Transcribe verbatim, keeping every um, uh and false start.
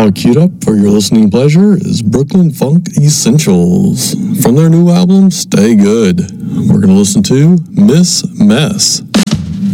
All queued up for your listening pleasure is Brooklyn Funk Essentials. From their new album, Stay Good, we're going to listen to Miss Mess.